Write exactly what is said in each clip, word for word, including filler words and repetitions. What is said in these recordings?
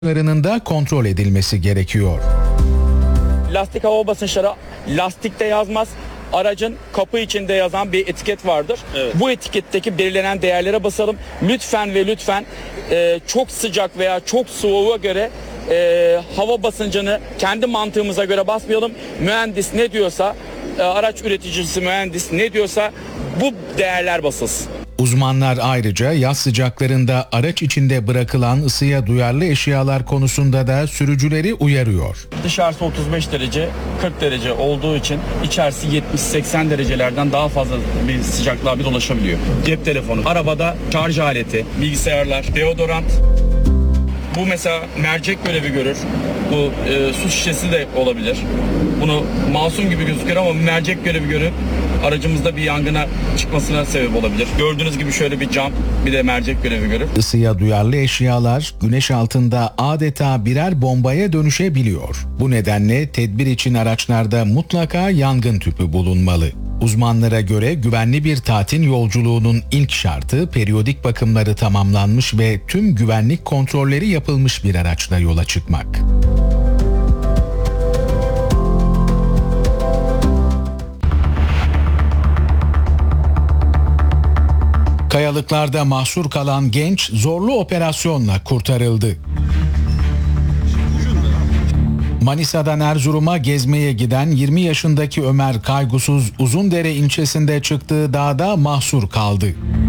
larının da kontrol edilmesi gerekiyor. Lastik hava basınçları lastikte yazmaz. Aracın kapı içinde yazan bir etiket vardır. Evet. Bu etiketteki belirlenen değerlere basalım. Lütfen ve lütfen e, çok sıcak veya çok soğuğa göre e, hava basıncını kendi mantığımıza göre basmayalım. Mühendis ne diyorsa, e, araç üreticisi mühendis ne diyorsa bu değerler basılsın. Uzmanlar ayrıca yaz sıcaklarında araç içinde bırakılan ısıya duyarlı eşyalar konusunda da sürücüleri uyarıyor. Dışarısı otuz beş derece, kırk derece olduğu için içerisi yetmiş seksen derecelerden daha fazla bir sıcaklığa bir dolaşabiliyor. Cep telefonu, arabada şarj aleti, bilgisayarlar, deodorant. Bu mesela mercek görevi görür. Bu e, su şişesi de olabilir. Bunu masum gibi gözükür ama mercek görevi görüp aracımızda bir yangına çıkmasına sebep olabilir. Gördüğünüz gibi şöyle bir cam, bir de mercek görevi görür. Isıya duyarlı eşyalar güneş altında adeta birer bombaya dönüşebiliyor. Bu nedenle tedbir için araçlarda mutlaka yangın tüpü bulunmalı. Uzmanlara göre güvenli bir tatil yolculuğunun ilk şartı periyodik bakımları tamamlanmış ve tüm güvenlik kontrolleri yapılmış bir araçla yola çıkmak. Kayalıklarda mahsur kalan genç zorlu operasyonla kurtarıldı. Manisa'dan Erzurum'a gezmeye giden yirmi yaşındaki Ömer Kaygusuz Uzundere ilçesinde çıktığı dağda mahsur kaldı.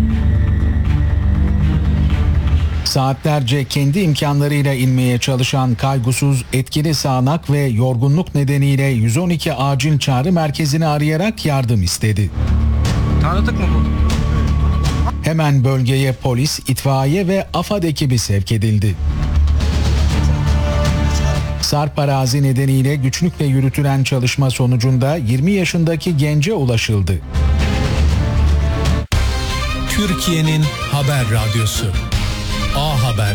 Saatlerce kendi imkanlarıyla inmeye çalışan Kaygusuz etkili sağanak ve yorgunluk nedeniyle yüz on iki acil çağrı merkezini arayarak yardım istedi. Tanıdık mı bu? Hemen bölgeye polis, itfaiye ve AFAD ekibi sevk edildi. Sarp arazi nedeniyle güçlükle yürütülen çalışma sonucunda yirmi yaşındaki gence ulaşıldı. Türkiye'nin haber radyosu A Haber.